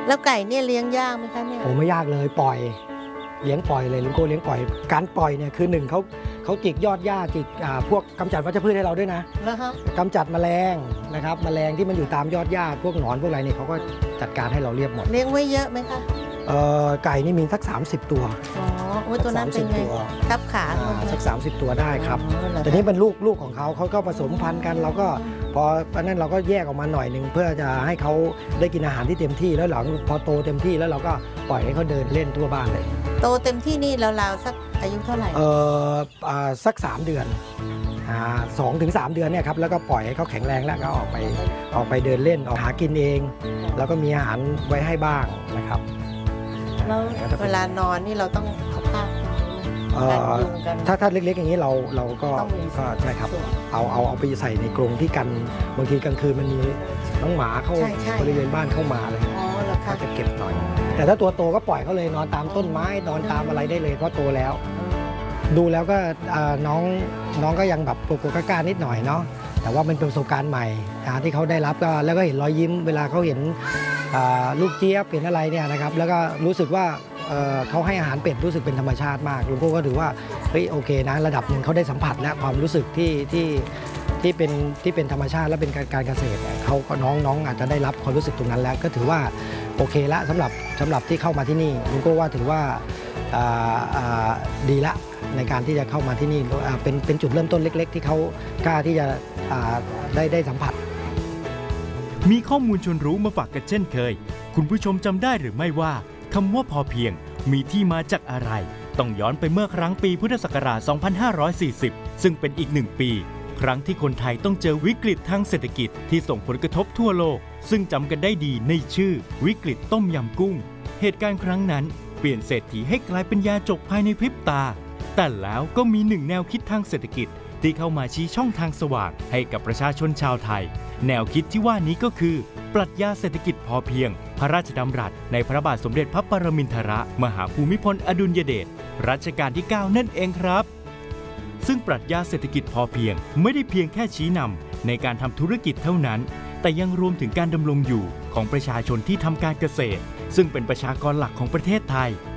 แล้วไก่เนี่ยเลี้ยงยากไหมคะเนี่ยโอ้ไม่ยากเลยปล่อยเลี้ยงปล่อยเลยลุงโก้เลี้ยงปล่อยการปล่อยเนี่ยคือหนึ่งเขาจิกยอดหญ้าจิกพวกกำจัดวัชพืชให้เราด้วยนะแล้วครับกำจัดแมลงนะครับแมลงที่มันอยู่ตามยอดหญ้าพวกหนอนพวกอะไรเนี่ยเขาก็จัดการให้เราเรียบหมดเลี้ยงไว้เยอะไหมคะไก่นี่มีสัก30 ตัวอ๋อตัวนั้นเป็นไงทับขาสัก30 ตัวได้ครับแต่นี่เป็นลูกของเขาก็ผสมพันธุ์กันเราก็พอนั้นเราก็แยกออกมาหน่อยหนึ่งเพื่อจะให้เขาได้กินอาหารที่เต็มที่แล้วหลังพอโตเต็มที่แล้วเราก็ปล่อยให้เขาเดินเล่นทั่วบ้านเลยโตเต็มที่นี่ราวๆสักอายุเท่าไหร่สัก3 เดือน2 ถึง 3 เดือนเนี่ยครับแล้วก็ปล่อยให้เขาแข็งแรงแล้วก็ออกไปเดินเล่นออกหากินเองแล้วก็มีอาหารไว้ให้บ้างนะครับแล้วเวลานอนนี่เราต้องเอาผ้าถ้าเล็กๆอย่างนี้เราก็ใช่ครับเอาไปใส่ในกรงที่กันบางทีกลางคืนมันมีน้องหมาเข้าบริเวณบ้านเข้ามาเลยเขาจะเก็บหน่อยแต่ถ้าตัวโตก็ปล่อยเขาเลยนอนตามต้นไม้นอนตามอะไรได้เลยเพราะโตแล้วดูแล้วก็น้องก็ยังแบบโกโก้กล้านิดหน่อยเนาะแต่ว่ามันเป็นประสบการณ์ใหม่ที่เขาได้รับก็แล้วก็เห็นรอยยิ้มเวลาเขาเห็นลูกเจี๊ยบเป็นอะไรเนี่ยนะครับแล้วก็รู้สึกว่าเขาให้อาหารเป็ดรู้สึกเป็นธรรมชาติมากลุงโก้ก็ถือว่าเฮ้ยโอเคนะระดับหนึ่งเขาได้สัมผัสและความรู้สึกที่เป็นธรรมชาติและเป็นการเกษตรเขาก็น้องอาจจะได้รับความรู้สึกตรงนั้นแล้วก็ถือว่าโอเคละสำหรับที่เข้ามาที่นี่ลุงโก้ว่าถือว่าดีละในการที่จะเข้ามาที่นี่เป็นจุดเริ่มต้นเล็กๆที่เขากล้าที่จะได้สัมผัสมีข้อมูลชวนรู้มาฝากกันเช่นเคยคุณผู้ชมจำได้หรือไม่ว่าคำว่าพอเพียงมีที่มาจากอะไรต้องย้อนไปเมื่อครั้งปีพุทธศักราช 2540 ซึ่งเป็นอีก1 ปีครั้งที่คนไทยต้องเจอวิกฤตทางเศรษฐกิจที่ส่งผลกระทบทั่วโลกซึ่งจำกันได้ดีในชื่อวิกฤตต้มยำกุ้งเหตุการณ์ครั้งนั้นเปลี่ยนเศรษฐีให้กลายเป็นยาจกภายในพริบตาแต่แล้วก็มี1 แนวคิดทางเศรษฐกิจที่เข้ามาชี้ช่องทางสว่างให้กับประชาชนชาวไทยแนวคิดที่ว่านี้ก็คือปรัชญาเศรษฐกิจพอเพียงพระราชดำรัสในพระบาทสมเด็จพระปรมินทรมหาภูมิพลอดุลยเดชรัชกาลที่ 9 นั่นเองครับซึ่งปรัชญาเศรษฐกิจพอเพียงไม่ได้เพียงแค่ชี้นำในการทำธุรกิจเท่านั้นแต่ยังรวมถึงการดำรงอยู่ของประชาชนที่ทำการเกษตรซึ่งเป็นประชากรหลักของประเทศไทย